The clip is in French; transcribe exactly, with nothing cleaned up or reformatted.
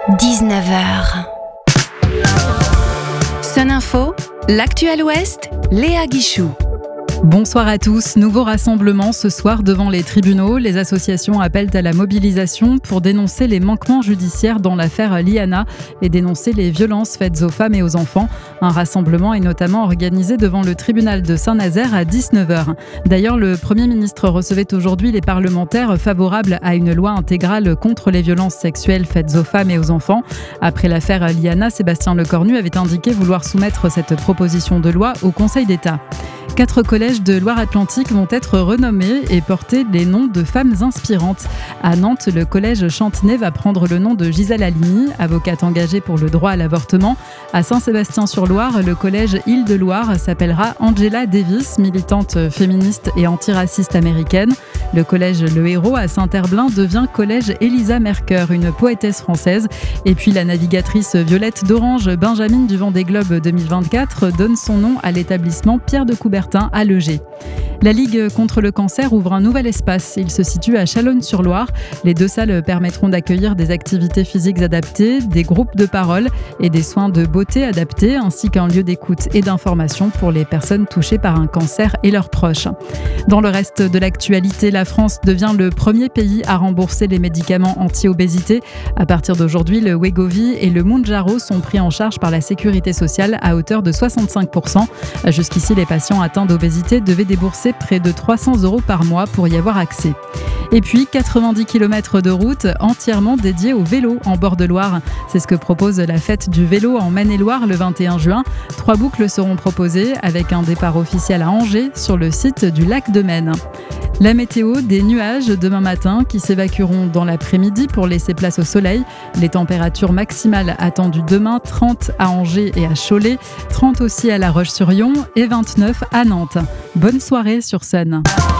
dix-neuf heures. Sun Info, l'actuel Ouest, Léa Guichou. Bonsoir à tous. Nouveau rassemblement ce soir devant les tribunaux. Les associations appellent à la mobilisation pour dénoncer les manquements judiciaires dans l'affaire Liana et dénoncer les violences faites aux femmes et aux enfants. Un rassemblement est notamment organisé devant le tribunal de Saint-Nazaire à dix-neuf heures. D'ailleurs, le Premier ministre recevait aujourd'hui les parlementaires favorables à une loi intégrale contre les violences sexuelles faites aux femmes et aux enfants. Après l'affaire Liana, Sébastien Lecornu avait indiqué vouloir soumettre cette proposition de loi au Conseil d'État. Quatre collèges de Loire-Atlantique vont être renommés et porter les noms de femmes inspirantes. À Nantes, le collège Chantenay va prendre le nom de Gisèle Halimi, avocate engagée pour le droit à l'avortement. À Saint-Sébastien-sur-Loire, le collège Île-de-Loire s'appellera Angela Davis, militante féministe et antiraciste américaine. Le collège Le Hérault à Saint-Herblain devient collège Elisa Mercœur, une poétesse française. Et puis la navigatrice Violette d'Orange, Benjamine du Vendée Globe deux mille vingt-quatre, donne son nom à l'établissement Pierre de Coubertin à Legé. La Ligue contre le cancer ouvre un nouvel espace. Il se situe à Chalonnes-sur-Loire. Les deux salles permettront d'accueillir des activités physiques adaptées, des groupes de parole et des soins de beauté adaptés, ainsi qu'un lieu d'écoute et d'information pour les personnes touchées par un cancer et leurs proches. Dans le reste de l'actualité, la France devient le premier pays à rembourser les médicaments anti-obésité. À partir d'aujourd'hui, le Wegovy et le Mounjaro sont pris en charge par la Sécurité sociale à hauteur de soixante-cinq pour cent. Jusqu'ici, les patients atteints d'obésité devaient débourser près de trois cents euros par mois pour y avoir accès. Et puis, quatre-vingt-dix kilomètres de route entièrement dédiés au vélo en bord de Loire. C'est ce que propose la fête du vélo en Maine-et-Loire le vingt et un juin. Trois boucles seront proposées avec un départ officiel à Angers sur le site du lac de Maine. La météo, des nuages demain matin qui s'évacueront dans l'après-midi pour laisser place au soleil. Les températures maximales attendues demain, trente à Angers et à Cholet, trente aussi à La Roche-sur-Yon et vingt-neuf à Nantes. Bonne soirée sur Sun.